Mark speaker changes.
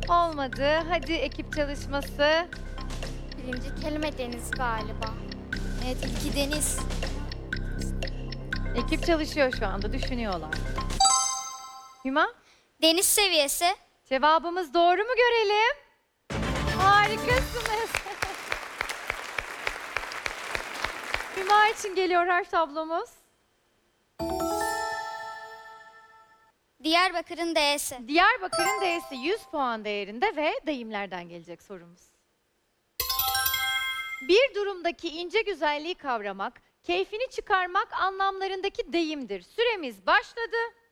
Speaker 1: Olmadı. Hadi ekip çalışması.
Speaker 2: Birinci kelime deniz galiba.
Speaker 3: Evet, ilki deniz.
Speaker 1: Ekip çalışıyor şu anda, düşünüyorlar. Hüma,
Speaker 3: Deniz seviyesi.
Speaker 1: cevabımız doğru mu görelim? Harikasınız. Hüma için geliyor harf tablomuz.
Speaker 3: Diyarbakır'ın D'si.
Speaker 1: Diyarbakır'ın D'si 100 puan değerinde ve deyimlerden gelecek sorumuz. Bir durumdaki ince güzelliği kavramak, keyfini çıkarmak anlamlarındaki deyimdir. Süremiz başladı.